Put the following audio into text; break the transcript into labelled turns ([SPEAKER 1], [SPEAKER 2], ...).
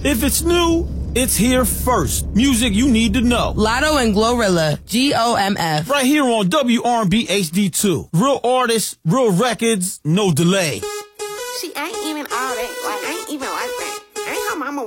[SPEAKER 1] If it's new, it's here first. Music you need to know.
[SPEAKER 2] Lotto and Glorilla, GOMF.
[SPEAKER 1] Right here on WRB HD2. Real artists, real records, no delay.
[SPEAKER 3] See, I ain't even all that. Like, I ain't even like that. I ain't her mama.